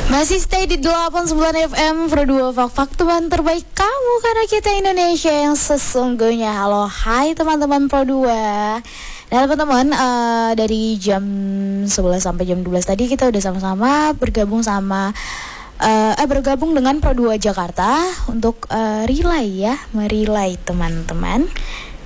Masih stay di 89 FM Pro 2 Fak teman terbaik kamu, karena kita Indonesia yang sesungguhnya. Halo, hai teman-teman Pro 2. Nah teman-teman, dari jam 11 sampai jam 12 tadi kita udah sama-sama bergabung dengan Pro 2 Jakarta untuk relay ya, merilai teman-teman